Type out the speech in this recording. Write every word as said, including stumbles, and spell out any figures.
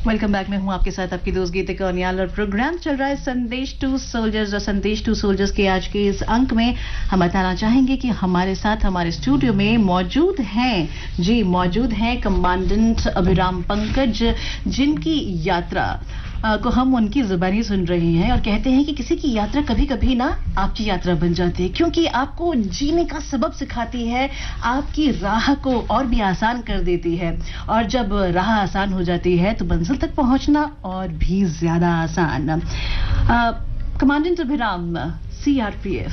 Welcome back. मैं हूं आपके साथ आपकी दोस्त गीतिका कौनियाल और प्रोग्राम चल रहा है संदेश टू सोल्जर्स। और संदेश टू सोल्जर्स के आज के इस अंक में हम बताना चाहेंगे कि हमारे साथ हमारे स्टूडियो में मौजूद हैं जी मौजूद हैं कमांडेंट अभिराम पंकज, जिनकी यात्रा को हम उनकी जुबानी सुन रहे हैं और कहते हैं कि किसी की यात्रा कभी कभी ना आपकी यात्रा बन जाती है, क्योंकि आपको जीने का सबक सिखाती है, आपकी राह को और भी आसान कर देती है। और जब राह आसान हो जाती है तो मंजिल तक पहुंचना और भी ज्यादा आसान। कमांडेंट अभिराम, सीआरपीएफ।